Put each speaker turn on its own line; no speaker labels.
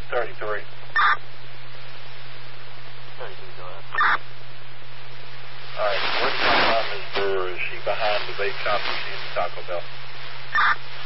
33.
33, go ahead.
Alright, where can I find Ms. Brewer? Is she behind the vape shop or is she in the Taco Bell?